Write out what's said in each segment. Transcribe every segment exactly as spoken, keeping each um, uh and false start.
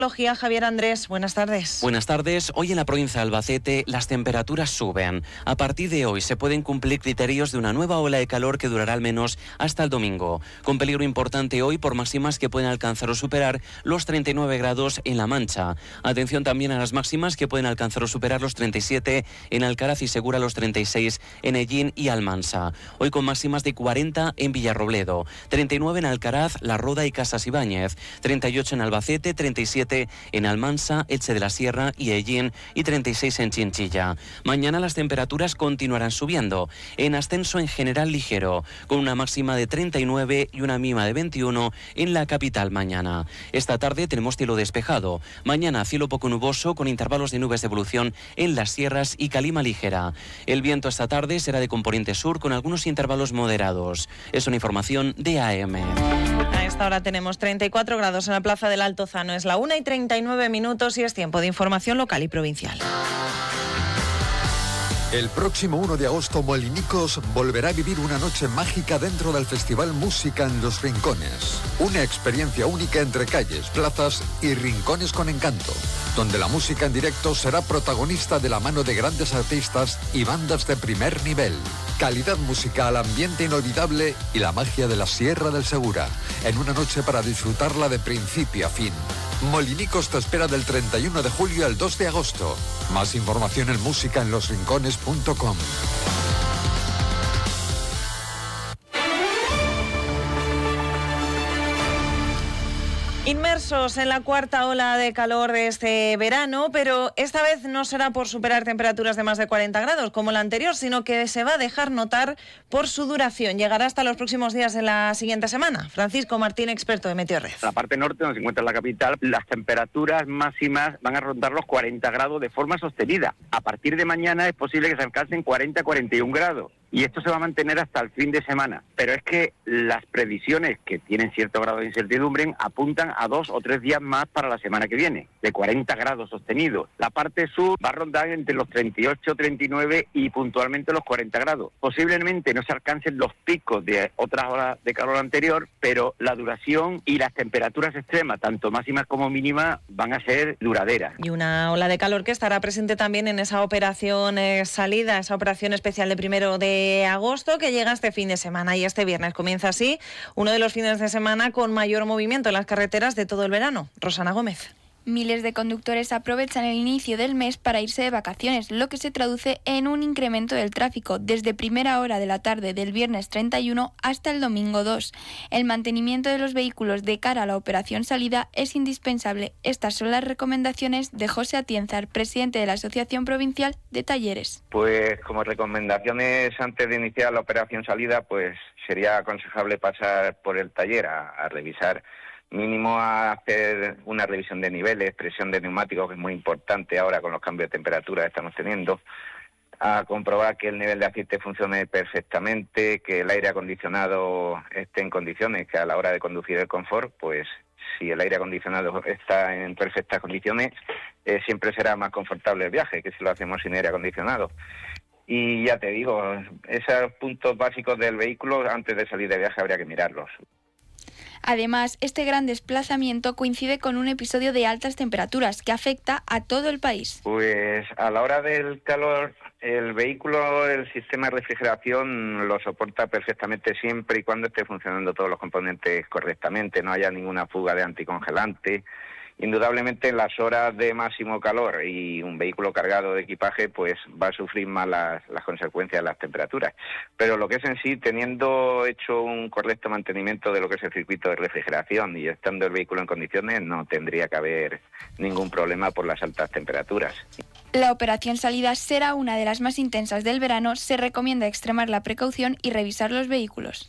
Javier Andrés, buenas tardes. Buenas tardes. Hoy en la provincia de Albacete las temperaturas suben. A partir de hoy se pueden cumplir criterios de una nueva ola de calor que durará al menos hasta el domingo. Con peligro importante hoy por máximas que pueden alcanzar o superar los treinta y nueve grados en La Mancha. Atención también a las máximas que pueden alcanzar o superar los treinta y siete en Alcaraz y Segura, los treinta y seis en Ellín y Almansa. Hoy con máximas de cuarenta en Villarrobledo, treinta y nueve en Alcaraz, La Roda y Casas Ibáñez, treinta y ocho en Albacete, treinta y siete en Almansa, Elche de la Sierra y Ellín y treinta y seis en Chinchilla. Mañana las temperaturas continuarán subiendo, en ascenso en general ligero, con una máxima de treinta y nueve y una mínima de veintiuno en la capital mañana. Esta tarde tenemos cielo despejado. Mañana cielo poco nuboso con intervalos de nubes de evolución en las sierras y calima ligera. El viento esta tarde será de componente sur con algunos intervalos moderados. Es una información de A M. A esta hora tenemos treinta y cuatro grados en la Plaza del Altozano. Es la una y treinta y nueve minutos y es tiempo de información local y provincial. El próximo uno de agosto, Molinicos volverá a vivir una noche mágica dentro del Festival Música en Los Rincones. Una experiencia única entre calles, plazas y rincones con encanto, donde la música en directo será protagonista de la mano de grandes artistas y bandas de primer nivel. Calidad musical, ambiente inolvidable y la magia de la Sierra del Segura, en una noche para disfrutarla de principio a fin. Molinicos te espera del treinta y uno de julio al dos de agosto. Más información en música en los rincones punto com. Inmersos en la cuarta ola de calor de este verano, pero esta vez no será por superar temperaturas de más de cuarenta grados como la anterior, sino que se va a dejar notar por su duración. Llegará hasta los próximos días de la siguiente semana. Francisco Martín, experto de Meteorred. En la parte norte, donde se encuentra la capital, las temperaturas máximas van a rondar los cuarenta grados de forma sostenida. A partir de mañana es posible que se alcancen cuarenta a cuarenta y un grados. Y esto se va a mantener hasta el fin de semana. Pero es que las previsiones, que tienen cierto grado de incertidumbre, apuntan a dos o tres días más para la semana que viene, de cuarenta grados sostenidos. La parte sur va a rondar entre los treinta y ocho, treinta y nueve y puntualmente los cuarenta grados. Posiblemente no se alcancen los picos de otras horas de calor anterior, pero la duración y las temperaturas extremas, tanto máximas como mínimas, van a ser duraderas. Y una ola de calor que estará presente también en esa operación eh, salida, esa operación especial de primero de agosto que llega este fin de semana, y este viernes comienza así uno de los fines de semana con mayor movimiento en las carreteras de todo el verano. Rosana Gómez. Miles de conductores aprovechan el inicio del mes para irse de vacaciones, lo que se traduce en un incremento del tráfico desde primera hora de la tarde del viernes treinta y uno hasta el domingo dos. El mantenimiento de los vehículos de cara a la operación salida es indispensable. Estas son las recomendaciones de José Atienzar, presidente de la Asociación Provincial de Talleres. Pues como recomendaciones antes de iniciar la operación salida, pues sería aconsejable pasar por el taller a, a revisar, mínimo a hacer una revisión de niveles, presión de neumáticos, que es muy importante ahora con los cambios de temperatura que estamos teniendo, a comprobar que el nivel de aceite funcione perfectamente, que el aire acondicionado esté en condiciones, que a la hora de conducir el confort, pues si el aire acondicionado está en perfectas condiciones, eh, siempre será más confortable el viaje que si lo hacemos sin aire acondicionado. Y ya te digo, esos puntos básicos del vehículo antes de salir de viaje habría que mirarlos. Además, este gran desplazamiento coincide con un episodio de altas temperaturas que afecta a todo el país. Pues a la hora del calor, el vehículo, el sistema de refrigeración lo soporta perfectamente siempre y cuando esté funcionando todos los componentes correctamente, no haya ninguna fuga de anticongelante. Indudablemente en las horas de máximo calor y un vehículo cargado de equipaje pues va a sufrir más las, las consecuencias de las temperaturas. Pero lo que es en sí, teniendo hecho un correcto mantenimiento de lo que es el circuito de refrigeración y estando el vehículo en condiciones, no tendría que haber ningún problema por las altas temperaturas. La operación salida será una de las más intensas del verano. Se recomienda extremar la precaución y revisar los vehículos.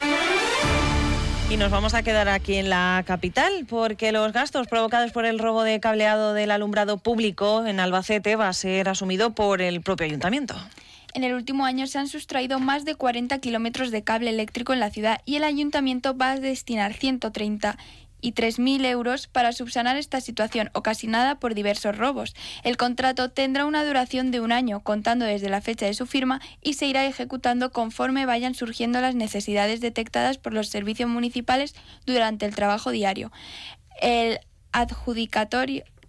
Y nos vamos a quedar aquí en la capital porque los gastos provocados por el robo de cableado del alumbrado público en Albacete va a ser asumido por el propio ayuntamiento. En el último año se han sustraído más de cuarenta kilómetros de cable eléctrico en la ciudad y el ayuntamiento va a destinar ciento treinta y tres mil euros para subsanar esta situación ocasionada por diversos robos. El contrato tendrá una duración de un año, contando desde la fecha de su firma, y se irá ejecutando conforme vayan surgiendo las necesidades detectadas por los servicios municipales durante el trabajo diario. El adjudicatorio